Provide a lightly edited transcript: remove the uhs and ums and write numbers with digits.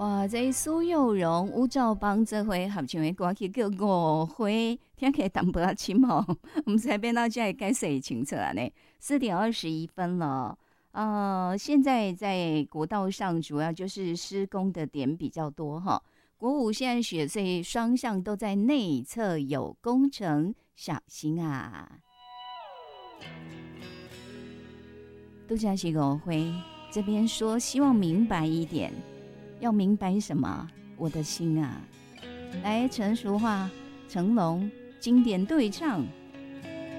哇，这苏有容、吴兆邦这回合唱的歌曲叫《误会》，听起来淡薄仔深吼，唔知变到这该谁清楚了呢？4:21了。现在在国道上主要就是施工的点比较多哈。国五现在雪隧双向都在内侧有工程，小心啊！杜家喜狗辉这边说，希望明白一点。要明白什么？我的心啊！来，陈淑桦、成龙经典对唱。